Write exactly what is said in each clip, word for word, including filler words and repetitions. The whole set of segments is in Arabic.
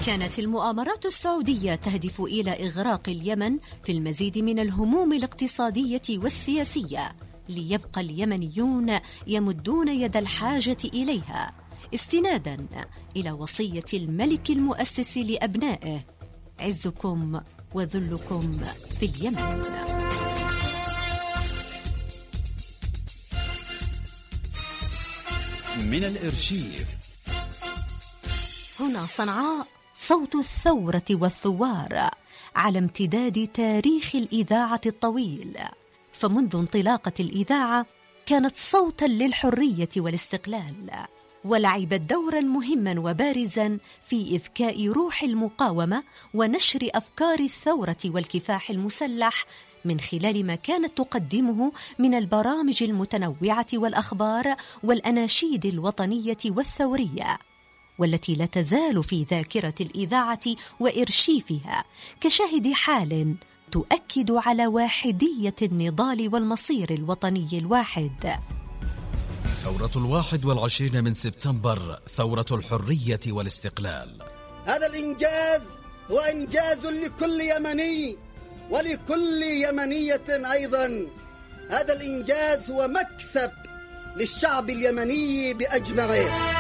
كانت المؤامرات السعودية تهدف إلى إغراق اليمن في المزيد من الهموم الاقتصادية والسياسية، ليبقى اليمنيون يمدون يد الحاجة إليها استنادا إلى وصية الملك المؤسس لأبنائه: عزكم وذلكم في اليمن. من الإرشيف. هنا صنعاء، صوت الثورة والثوار على امتداد تاريخ الإذاعة الطويل، فمنذ انطلاقة الإذاعة كانت صوتا للحرية والاستقلال، ولعبت دورا مهما وبارزا في إذكاء روح المقاومة ونشر أفكار الثورة والكفاح المسلح من خلال ما كانت تقدمه من البرامج المتنوعة والأخبار والأناشيد الوطنية والثورية، والتي لا تزال في ذاكرة الإذاعة وإرشيفها كشاهد حال تؤكد على واحدية النضال والمصير الوطني الواحد. ثورة الواحد والعشرين من سبتمبر، ثورة الحرية والاستقلال. هذا الإنجاز هو إنجاز لكل يمني ولكل يمنية أيضا. هذا الإنجاز هو مكسب للشعب اليمني بأجمعه.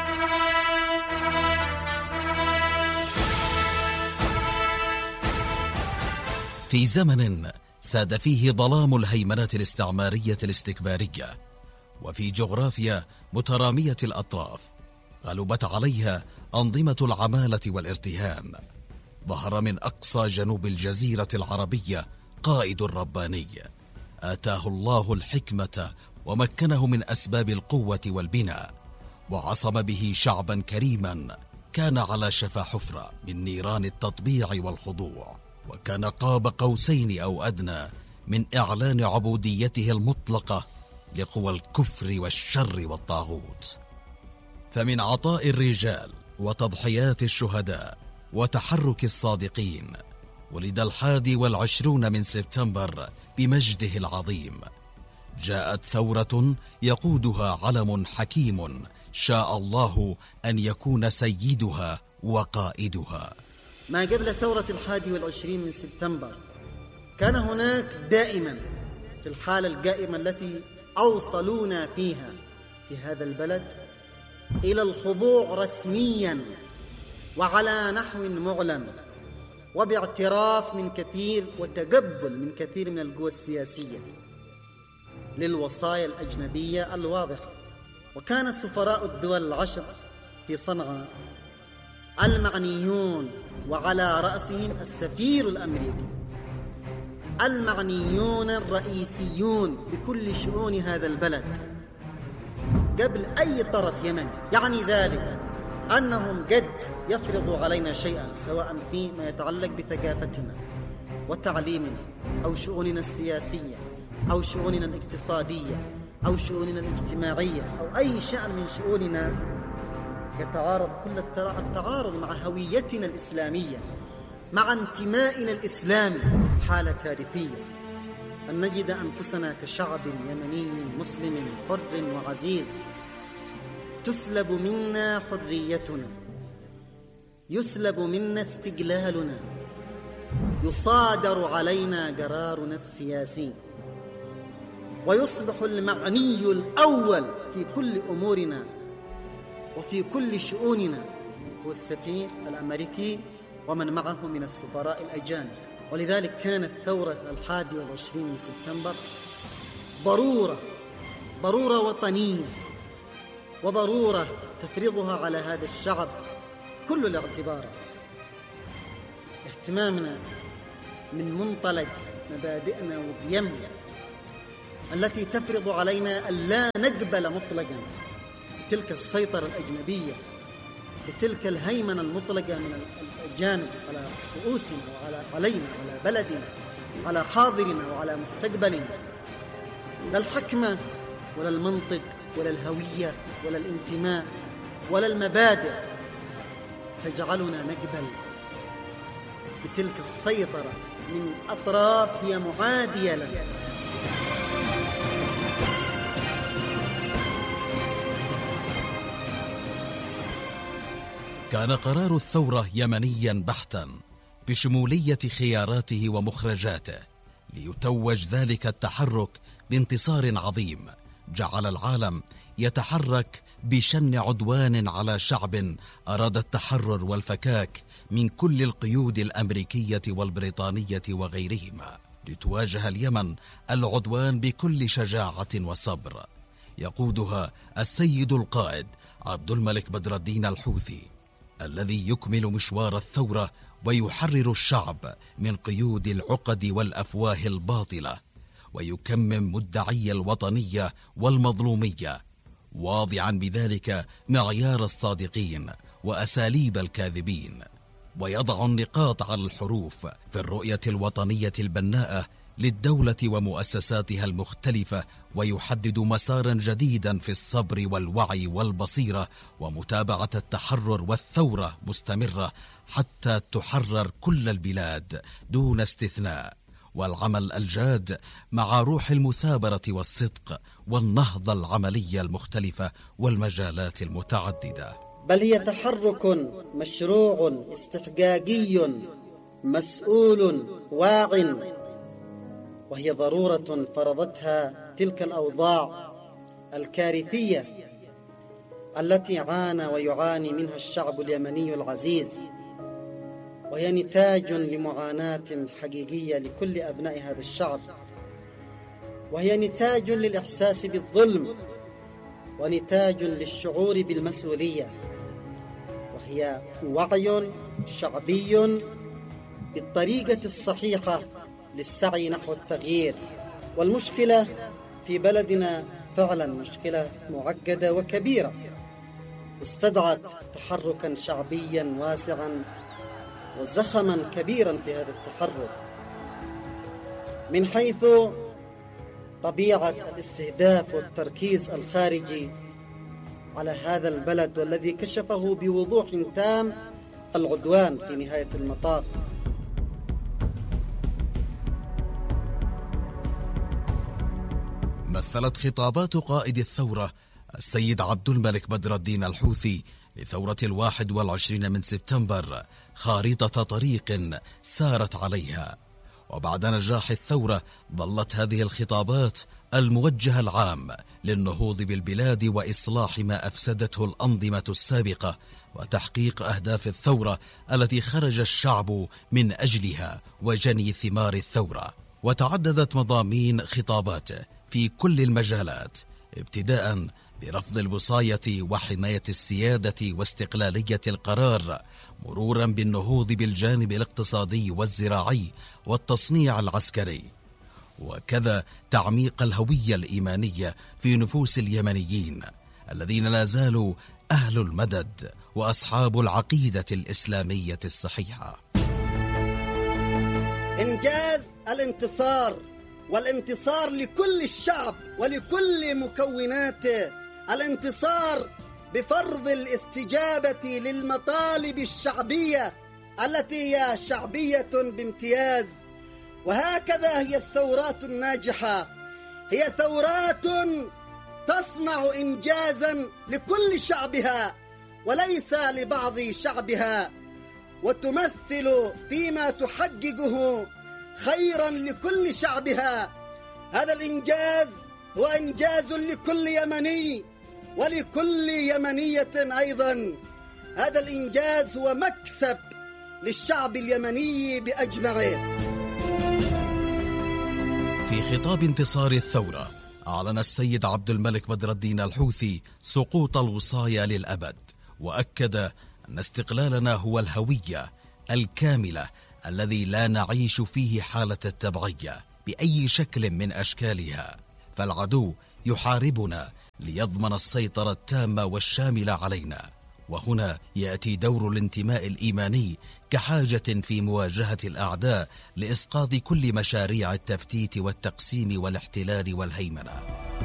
في زمن ساد فيه ظلام الهيمنة الاستعمارية الاستكبارية، وفي جغرافيا مترامية الأطراف غلبت عليها أنظمة العمالة والارتهان، ظهر من أقصى جنوب الجزيرة العربية قائد رباني آتاه الله الحكمة ومكنه من أسباب القوة والبناء، وعصم به شعبا كريما كان على شفا حفرة من نيران التطبيع والخضوع، وكان قاب قوسين أو أدنى من إعلان عبوديته المطلقة لقوى الكفر والشر والطاغوت. فمن عطاء الرجال وتضحيات الشهداء وتحرك الصادقين ولد الحادي والعشرون من سبتمبر بمجده العظيم. جاءت ثورة يقودها علم حكيم شاء الله أن يكون سيدها وقائدها. ما قبل ثورة الحادي والعشرين من سبتمبر كان هناك دائما في الحالة القائمة التي أوصلونا فيها في هذا البلد إلى الخضوع رسميا وعلى نحو معلن وباعتراف من كثير وتقبل من كثير من القوى السياسية للوصايا الأجنبية الواضحة. وكان سفراء الدول العشر في صنعاء المعنيون، وعلى رأسهم السفير الأمريكي، المعنيون الرئيسيون بكل شؤون هذا البلد قبل أي طرف يمني، يعني ذلك أنهم قد يفرضوا علينا شيئا سواء فيما يتعلق بثقافتنا وتعليمنا أو شؤوننا السياسية أو شؤوننا الاقتصادية أو شؤوننا الاجتماعية أو أي شأن من شؤوننا يتعارض كل التعارض مع هويتنا الإسلامية، مع انتمائنا الإسلامي. حالة كارثية أن نجد أنفسنا كشعب يمني مسلم حر وعزيز تسلب منا حريتنا، يسلب منا استقلالنا، يصادر علينا قرارنا السياسي، ويصبح المعني الأول في كل أمورنا وفي كل شؤوننا هو السفير الأمريكي ومن معه من السفراء الأجانب. ولذلك كانت ثورة الحادي والعشرين من سبتمبر ضرورة ضرورة وطنية، وضرورة تفرضها على هذا الشعب كل الاعتبارات. اهتمامنا من منطلق مبادئنا وقيمنا التي تفرض علينا أن لا نقبل مطلقا بتلك السيطرة الأجنبية، بتلك الهيمنة المطلقة من الأجانب على رؤوسنا وعلى علينا وعلى بلدنا على حاضرنا وعلى مستقبلنا. لا الحكمة ولا المنطق ولا الهوية ولا الانتماء ولا المبادئ تجعلنا نقبل بتلك السيطرة من أطراف هي معادية لنا. كان قرار الثورة يمنيا بحتا بشمولية خياراته ومخرجاته، ليتوج ذلك التحرك بانتصار عظيم جعل العالم يتحرك بشن عدوان على شعب أراد التحرر والفكاك من كل القيود الأمريكية والبريطانية وغيرهما، لتواجه اليمن العدوان بكل شجاعة وصبر يقودها السيد القائد عبد الملك بدر الدين الحوثي، الذي يكمل مشوار الثورة ويحرر الشعب من قيود العقد والأفواه الباطلة، ويكمم مدعي الوطنية والمظلومية، واضعا بذلك معيار الصادقين وأساليب الكاذبين، ويضع النقاط على الحروف في الرؤية الوطنية البناءة للدولة ومؤسساتها المختلفة، ويحدد مسارا جديدا في الصبر والوعي والبصيرة ومتابعة التحرر والثورة مستمرة حتى تحرر كل البلاد دون استثناء، والعمل الجاد مع روح المثابرة والصدق والنهضة العملية المختلفة والمجالات المتعددة. بل هي تحرك مشروع استحقاقي مسؤول واع، وهي ضرورة فرضتها تلك الأوضاع الكارثية التي عانى ويعاني منها الشعب اليمني العزيز، وهي نتاج لمعاناة حقيقية لكل أبناء هذا الشعب، وهي نتاج للإحساس بالظلم ونتاج للشعور بالمسؤولية، وهي وعي شعبي بالطريقة الصحيحة للسعي نحو التغيير. والمشكلة في بلدنا فعلا مشكلة معقدة وكبيرة استدعت تحركا شعبيا واسعا وزخما كبيرا في هذا التحرك، من حيث طبيعة الاستهداف والتركيز الخارجي على هذا البلد، والذي كشفه بوضوح تام العدوان في نهاية المطاف. مثلت خطابات قائد الثورة السيد عبد الملك بدر الدين الحوثي لثورة الواحد والعشرين من سبتمبر خارطة طريق سارت عليها، وبعد نجاح الثورة ظلت هذه الخطابات الموجهة العام للنهوض بالبلاد وإصلاح ما أفسدته الأنظمة السابقة وتحقيق أهداف الثورة التي خرج الشعب من أجلها وجني ثمار الثورة. وتعددت مضامين خطاباته في كل المجالات، ابتداء برفض الوصاية وحماية السيادة واستقلالية القرار، مرورا بالنهوض بالجانب الاقتصادي والزراعي والتصنيع العسكري، وكذا تعميق الهوية الإيمانية في نفوس اليمنيين الذين لا زالوا أهل المدد وأصحاب العقيدة الإسلامية الصحيحة. إنجاز الانتصار، والانتصار لكل الشعب ولكل مكوناته، الانتصار بفرض الاستجابة للمطالب الشعبية التي هي شعبية بامتياز. وهكذا هي الثورات الناجحة، هي ثورات تصنع إنجازا لكل شعبها وليس لبعض شعبها، وتمثل فيما تحققه خيرا لكل شعبها. هذا الإنجاز هو إنجاز لكل يمني ولكل يمنية أيضا. هذا الإنجاز هو مكسب للشعب اليمني بأجمعه. في خطاب انتصار الثورة أعلن السيد عبد الملك بدر الدين الحوثي سقوط الوصاية للأبد، وأكد أن استقلالنا هو الهوية الكاملة الذي لا نعيش فيه حالة التبعية بأي شكل من أشكالها، فالعدو يحاربنا ليضمن السيطرة التامة والشاملة علينا. وهنا يأتي دور الانتماء الإيماني كحاجة في مواجهة الأعداء لإسقاط كل مشاريع التفتيت والتقسيم والاحتلال والهيمنة.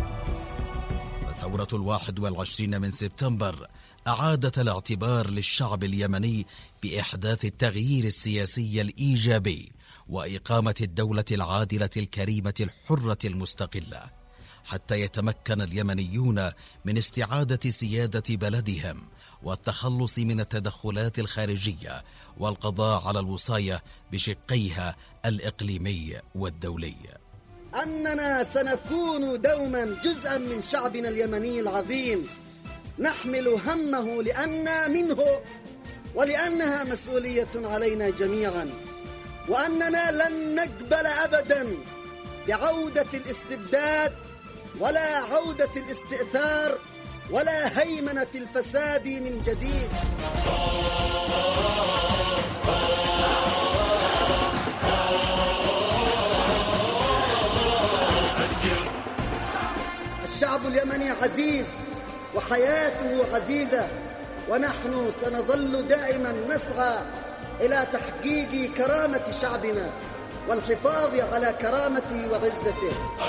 ثورة الواحد والعشرين من سبتمبر أعادت الاعتبار للشعب اليمني بإحداث التغيير السياسي الإيجابي وإقامة الدولة العادلة الكريمة الحرة المستقلة، حتى يتمكن اليمنيون من استعادة سيادة بلدهم والتخلص من التدخلات الخارجية والقضاء على الوصاية بشقيها الإقليمي والدولي. أننا سنكون دوما جزءا من شعبنا اليمني العظيم، نحمل همه لأننا منه ولأنها مسؤولية علينا جميعا، وأننا لن نقبل أبدا بعودة الاستبداد ولا عودة الاستئثار ولا هيمنة الفساد من جديد. الشعب اليمني عزيز وحياته عزيزة، ونحن سنظل دائما نسعى إلى تحقيق كرامة شعبنا والحفاظ على كرامته وعزته.